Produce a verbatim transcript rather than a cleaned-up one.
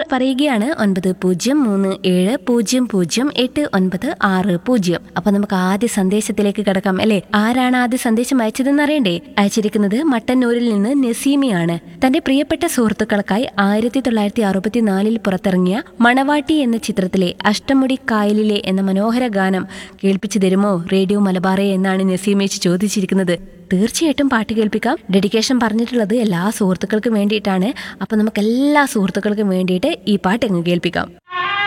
പറയുകയാണ് ഒൻപത് പൂജ്യം മൂന്ന് ഏഴ് പൂജ്യം പൂജ്യം എട്ട് ഒൻപത് ആറ് പൂജ്യം. അപ്പൊ നമുക്ക് ആദ്യ സന്ദേശത്തിലേക്ക് കിടക്കാം അല്ലെ. ആരാണ് ആദ്യ സന്ദേശം അയച്ചതെന്ന് അറിയണ്ടേ? അയച്ചിരിക്കുന്നത് മട്ടന്നൂരിൽ നിന്ന് നസീമിയാണ്. തന്റെ പ്രിയപ്പെട്ട സുഹൃത്തുക്കൾക്കായി ആയിരത്തി തൊള്ളായിരത്തി അറുപത്തിനാലിൽ പുറത്തിറങ്ങിയ മണവാട്ടി എന്ന ചിത്രത്തിലെ അഷ്ടമുടി കായലിലെ എന്ന മനോഹര ഗാനം കേൾപ്പിച്ചു തരുമോ റേഡിയോ മലബാറെ എന്നാണ് നസീമേച്ചി ചോദിച്ചിരിക്കുന്നത്. തീർച്ചയായിട്ടും പാട്ട് കേൾപ്പിക്കാം. ഡെഡിക്കേഷൻ പറഞ്ഞിട്ടുള്ളത് എല്ലാ സുഹൃത്തുക്കൾക്കും വേണ്ടിയിട്ടാണ്. അപ്പൊ നമുക്ക് എല്ലാ സുഹൃത്തുക്കൾക്കും വേണ്ടിയിട്ട് ഈ പാട്ട് അങ്ങ് കേൾപ്പിക്കാം.